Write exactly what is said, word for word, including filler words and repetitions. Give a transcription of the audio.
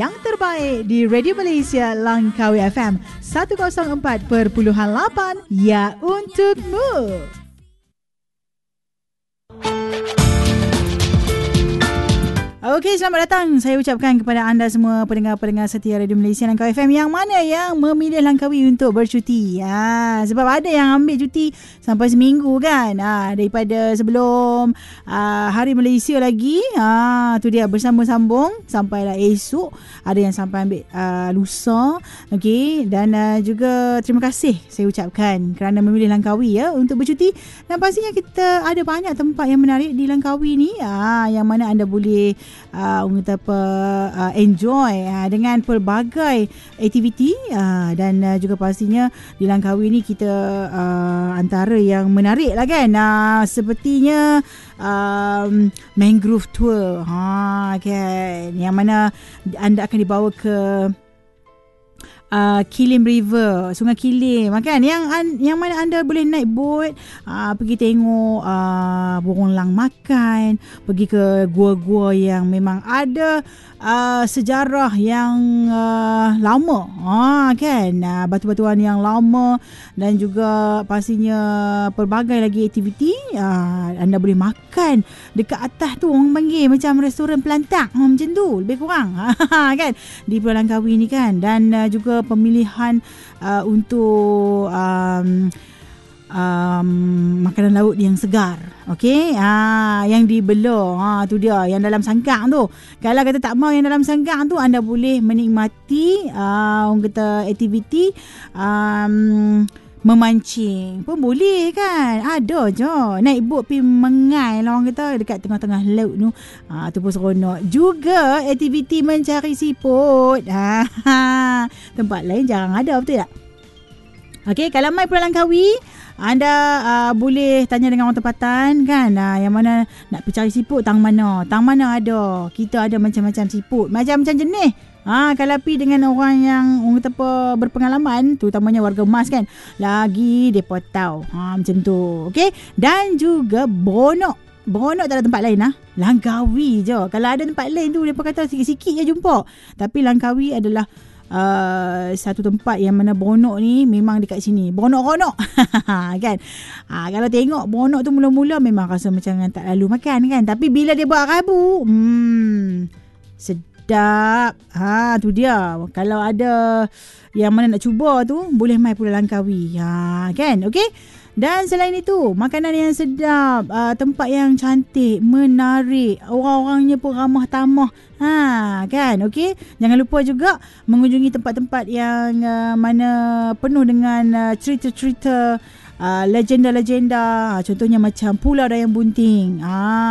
yang terbaik di Radio Malaysia Langkawi F M seratus empat perpuluhan lapan. Ya, untukmu. Okey, selamat datang. Saya ucapkan kepada anda semua pendengar-pendengar setia Radio Malaysia Langkawi F M yang mana yang memilih Langkawi untuk bercuti. Ha, sebab ada yang ambil cuti sampai seminggu kan. Ha, daripada sebelum uh, Hari Malaysia lagi. Ha, tu dia bersambung-sambung sampailah esok. Ada yang sampai ambil uh, lusa. Okey, dan uh, juga terima kasih saya ucapkan kerana memilih Langkawi ya untuk bercuti. Dan pastinya kita ada banyak tempat yang menarik di Langkawi ni. Ha, yang mana anda boleh Uh, kata apa, uh, enjoy uh, dengan pelbagai aktiviti uh, dan uh, juga pastinya di Langkawi ni kita uh, antara yang menarik lah kan, uh, sepertinya um, mangrove tour ha, kan, yang mana anda akan dibawa ke Uh, Kilim River, Sungai Kilim kan, yang yang mana anda boleh naik boat, uh, pergi tengok uh, burung lang makan, pergi ke gua-gua yang memang ada uh, sejarah yang uh, lama, uh, kan, uh, batu-batuan yang lama, dan juga pastinya pelbagai lagi aktiviti. Uh, anda boleh makan dekat atas tu, orang panggil macam restoran pelantak, uh, macam tu lebih kurang kan di Pulau Langkawi ni kan. Dan uh, juga pemilihan uh, untuk um, um, makanan laut yang segar, okey, ha, yang dibelur, ha, tu dia yang dalam sangkang tu. Kalau kata tak mau yang dalam sangkang tu, anda boleh menikmati uh, orang kata aktiviti um, memancing pun boleh kan. Ada je naik bot pergi mengai lah orang kata dekat tengah-tengah laut tu. Ha, tu pun seronok. Juga aktiviti mencari siput. Ha, ha. Tempat lain jarang ada, betul tak? Okey, kalau mai Pulau Langkawi, anda uh, boleh tanya dengan orang tempatan kan, uh, yang mana nak pergi cari siput, tang mana tang mana ada. Kita ada macam-macam siput, macam-macam jenis. Ha, kalau pergi dengan orang yang orang kata apa, berpengalaman, terutamanya warga emas kan, lagi mereka tahu. Ha, macam tu. Okey. Dan juga Bonok. Bonok tak ada tempat lain lah. Langkawi je. Kalau ada tempat lain tu, mereka kata sikit-sikit je jumpa. Tapi Langkawi adalah Uh, satu tempat yang mana Bonok ni memang dekat sini. Bonok-bonok kan. Ha, kalau tengok Bonok tu mula-mula memang rasa macam tak lalu makan kan. Tapi bila dia buat rabu, hmm, sedap. Ha, tu dia. Kalau ada yang mana nak cuba tu, boleh mai Pulau Langkawi. Ha, kan? Okey. Dan selain itu, makanan yang sedap, uh, tempat yang cantik, menarik, orang-orangnya pun ramah tamah. Ha, kan? Okey. Jangan lupa juga mengunjungi tempat-tempat yang uh, mana penuh dengan uh, cerita-cerita, uh, legenda-legenda. Contohnya macam Pulau Dayang Bunting. Ha,